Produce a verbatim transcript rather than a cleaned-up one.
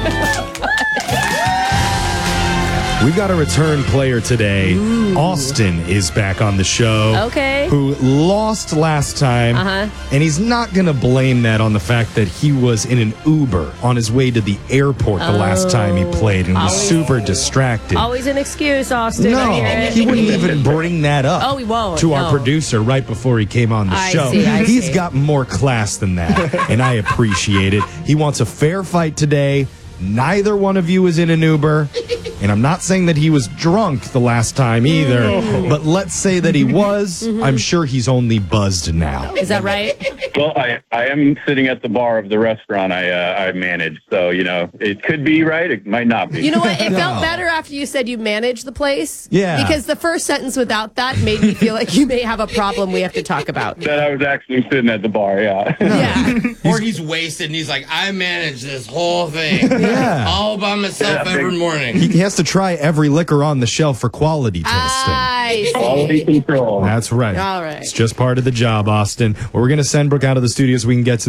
We've got a return player today. Ooh. Austin is back on the show. Okay. Who lost last time. Uh-huh. And he's not going to blame that on the fact that he was in an Uber on his way to the airport the oh. last time he played and was always, super distracted. Always an excuse, Austin. No, he wouldn't even bring that up. Oh, he won't. To no. our producer right before he came on the I show. See, I he's see. got more class than that, and I appreciate it. He wants a fair fight today. Neither one of you is in an Uber. And I'm not saying that he was drunk the last time either, oh. but let's say that he was. Mm-hmm. I'm sure he's only buzzed now. Is that right? Well, I, I am sitting at the bar of the restaurant I uh, I manage, so, you know, it could be right, it might not be. You know what? It no. felt better after you said you manage the place. Yeah. Because the first sentence without that made me feel like you may have a problem we have to talk about. That I was actually sitting at the bar, yeah. Yeah. Or he's wasted and he's like, I manage this whole thing. Yeah. All by myself yeah, every morning. He has to try every liquor on the shelf for quality testing. I see. Quality control. That's right. All right. It's just part of the job, Austin. Well, we're going to send Brooke out of the studio so we can get to